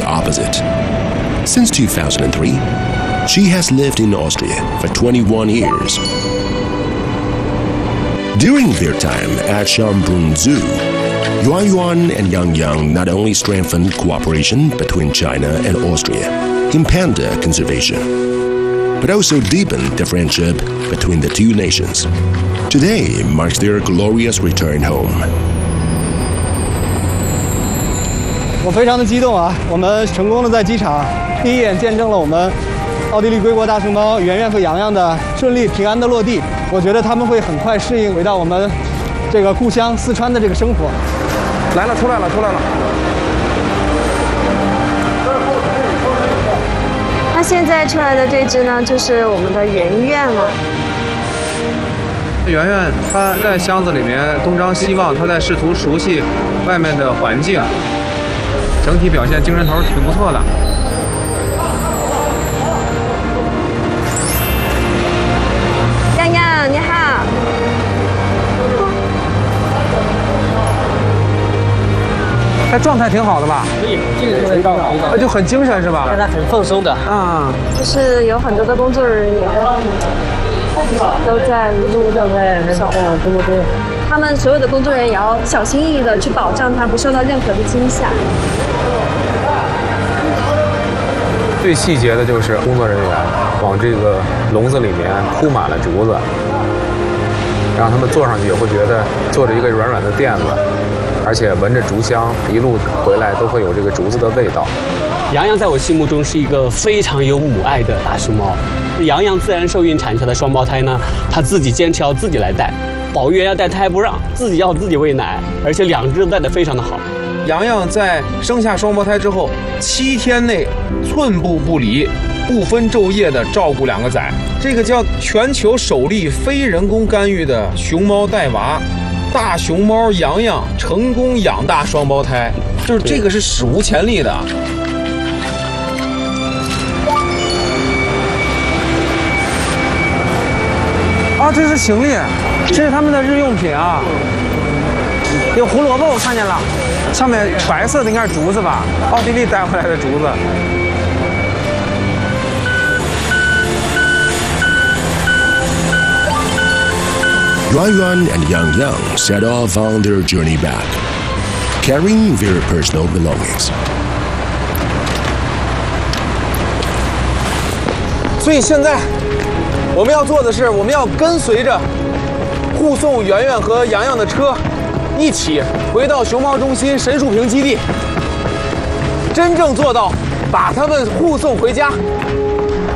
opposite. Since 2003, she has lived in Austria for 21 years. During their time at Schönbrunn Zoo, Yuan Yuan and Yang Yang not only strengthened cooperation between China and Austria in panda conservation, but also deepened the friendship between the two nations. Today marks their glorious return home. 我非常的激动啊！我们成功的在机场第一眼见证了我们奥地利龟国大熊猫圆圆和洋洋的顺利平安的落地。我觉得他们会很快适应回到我们这个故乡四川的这个生活。 来了，出来了，出来了！ 那现在出来的这只呢，就是我们的圆圆了。 圆圆它在箱子里面东张西望，它在试图熟悉外面的环境。 整体表现精神头挺不错的。 洋洋，你好。 他状态挺好的吧？ 可以，这个很高， 就很精神是吧？ 让他很放松的。 啊， 就是有很多的工作人员都在录的，对。他们所有的工作人员也要小心翼翼的去保障它不受到任何的惊吓。 最细节的就是工作人员往这个笼子里面铺满了竹子，让他们坐上去也会觉得坐着一个软软的垫子，而且闻着竹香，一路回来都会有这个竹子的味道。 洋洋在我心目中是一个非常有母爱的大熊猫。洋洋自然受孕产下的双胞胎呢，他自己坚持要自己来带，保育员要带他还不让，自己要自己喂奶，而且两只都带得非常的好。 洋洋在生下双胞胎之后，7天内寸步不离、不分昼夜地照顾2个崽，这个叫全球首例非人工干预的熊猫带娃，大熊猫洋洋成功养大双胞胎，就是这个是史无前例的。啊，这是行李，这是他们的日用品啊。 有胡萝卜，我看见了，上面白色的应该是竹子吧？奥地利带回来的竹子。 Yuan Yuan and Yang Yang set off on their journey back, carrying their personal belongings. 所以现在我们要做的是，我们要跟随着护送圆圆和洋洋的车。 一起回到熊猫中心神树坪基地，真正做到把他们护送回家。